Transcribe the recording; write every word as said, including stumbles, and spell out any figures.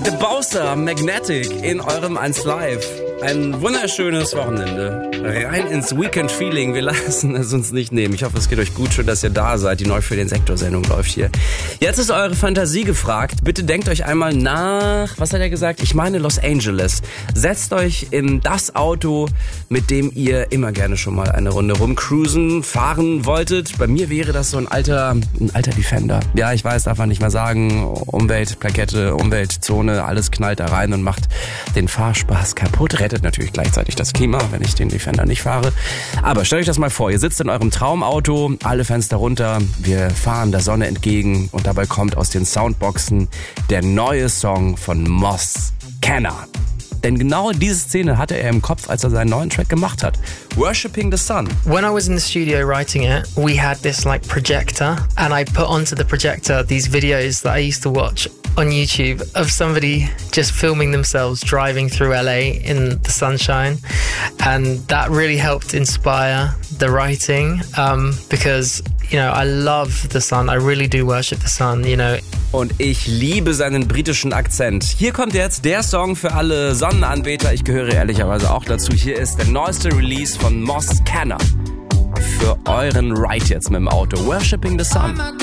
The Bowser, Magnetic in eurem eins Live. Ein wunderschönes Wochenende. Rein ins Weekend-Feeling. Wir lassen es uns nicht nehmen. Ich hoffe, es geht euch gut. Schön, dass ihr da seid. Die Neu für den Sektor-Sendung läuft hier. Jetzt ist eure Fantasie gefragt. Bitte denkt euch einmal nach, was hat er gesagt? Ich meine Los Angeles. Setzt euch in das Auto, mit dem ihr immer gerne schon mal eine Runde rumcruisen, fahren wolltet. Bei mir wäre das so ein alter, ein alter Defender. Ja, ich weiß, darf man nicht mal sagen. Umweltplakette, Umweltzone, alles knallt da rein und macht den Fahrspaß kaputt. Rettet natürlich gleichzeitig das Klima, wenn ich den Defender nicht fahre. Aber stellt euch das mal vor, ihr sitzt in eurem Traumauto, alle Fenster runter, wir fahren der Sonne entgegen und dabei kommt aus den Soundboxen der neue Song von Moss Kenner. Denn genau diese Szene hatte er im Kopf, als er seinen neuen Track gemacht hat. Worshipping the Sun. When I was in the studio writing it, we had this like projector and I put onto the projector these videos that I used to watch on YouTube of somebody just filming themselves driving through L A in the sunshine, and that really helped inspire the writing um, because, you know, I love the sun. I really do worship the sun, you know. Und ich liebe seinen britischen Akzent. Hier kommt jetzt der Song für alle Sonnenanbeter. Ich gehöre ehrlicherweise auch dazu. Hier ist der neueste Release von Moss Kenner für euren Ride jetzt mit dem Auto. Worshipping the Sun.